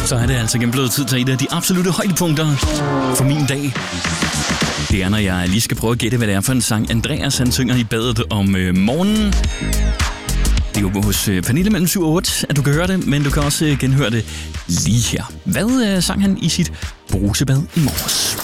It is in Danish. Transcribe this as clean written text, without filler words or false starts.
så er det altså igen blevet tid til et af de absolutte højdepunkter for min dag. Det er, når jeg lige skal prøve at gætte, hvad det er for en sang, Andreas han synger i badet om morgenen. Det er jo hos Pernille mellem 7 og 8, at du kan høre det, men du kan også genhøre det lige her. Hvad sang han i sit brusebad i morges?